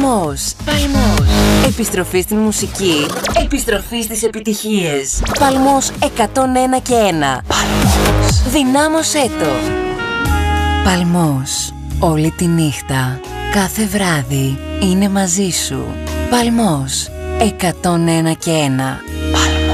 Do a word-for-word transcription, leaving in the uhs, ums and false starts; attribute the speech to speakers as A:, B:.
A: Παλμός. Παλμός. Επιστροφή στην μουσική. Επιστροφή στις επιτυχίες. Παλμός εκατόν ένα και ένα. Παλμός. Δυνάμωσέ το. Παλμός. Όλη τη νύχτα. Κάθε βράδυ είναι μαζί σου. Παλμός εκατόν ένα και ένα.